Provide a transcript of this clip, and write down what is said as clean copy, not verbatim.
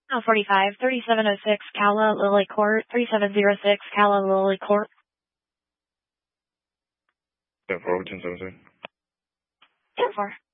45, 3706 Calla Lily Court, 3706 Calla Lily Court. Yeah, 4 1076. 10-4.